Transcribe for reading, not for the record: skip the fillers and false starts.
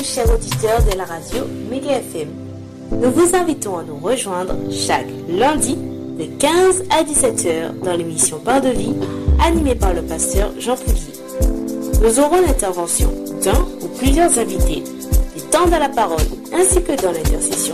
Chers auditeurs de la radio Méga FM, nous vous invitons à nous rejoindre chaque lundi de 15 à 17h dans l'émission Pain de vie animée par le pasteur Jean Poulier. Nous aurons l'intervention d'un ou plusieurs invités, du temps à la parole ainsi que dans l'intercession